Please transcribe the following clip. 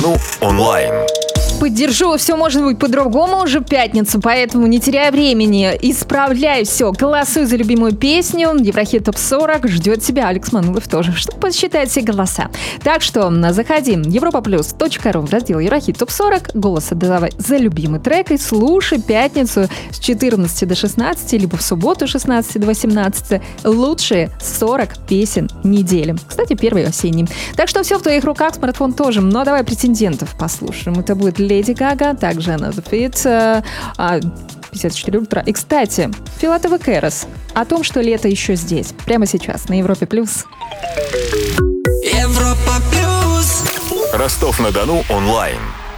Ростов-на-Дону онлайн. Поддержу, все может быть по-другому уже в пятницу, поэтому не теряя времени, исправляй все, голосуй за любимую песню. Еврохит ТОП-40 ждет тебя, Алекс Манилов тоже, чтобы посчитать все голоса. Так что заходи europaplus.ru в раздел Еврохит ТОП-40, голос отдавай за любимый трек и слушай пятницу с 14 до 16, либо в субботу с 16 до 18 лучшие 40 песен недели. Кстати, первый осенний. Так что все в твоих руках, смартфон тоже. Но давай претендентов послушаем. Это будет Леди Гага, также Another Fit, 54 Ультра. И, кстати, Филатова Кэрос о том, что лето еще здесь. Прямо сейчас на Европе+. Ростов-на-Дону онлайн.